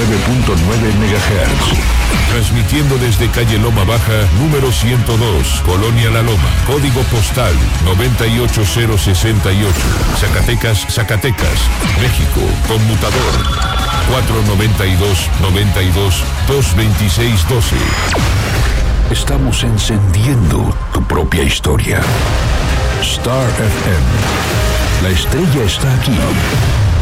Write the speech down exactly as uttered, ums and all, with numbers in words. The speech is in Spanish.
nueve punto nueve megahertz. Transmitiendo desde calle Loma Baja, número ciento dos, Colonia La Loma, código postal noventa y ocho cero sesenta y ocho, Zacatecas, Zacatecas, México, conmutador cuatro noventa y dos, noventa y dos, dos veintiséis doce. Estamos encendiendo tu propia historia. Star F M. La estrella está aquí.